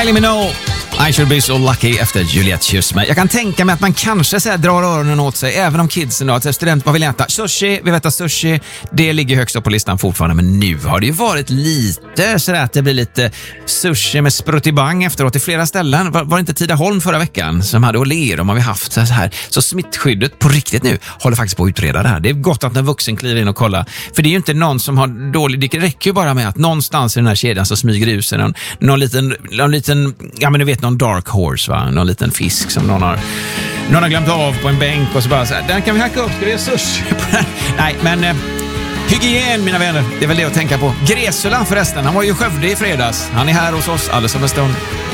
Kylie Minogue, I should be so lucky efter Juliette Kyss mig. Jag kan tänka mig att man kanske så här drar öronen åt sig, även om kidsen då, att studenter, vad vill äta? Sushi, vi vet att sushi, det ligger högst upp på listan fortfarande, men nu har det ju varit lite så att det blir lite sushi med spruttibang efteråt i flera ställen. Var det inte Tidaholm förra veckan som hade Olé, de har vi haft så här. Så smittskyddet på riktigt nu håller faktiskt på att utreda det här. Det är gott att en vuxen kliver in och kollar, för det är ju inte någon som har dålig, det räcker ju bara med att någonstans i den här kedjan så smyger ut sig någon liten, ja men du vet, någon dark horse, va? Någon liten fisk som någon har glömt av på en bänk och så bara så här, den kan vi hacka upp, ska vi göra sushi på den? Nej, men hygien, mina vänner, det är väl det att tänka på. Gresula förresten, han var ju i Skövde i fredags. Han är här hos oss alldeles om en stund.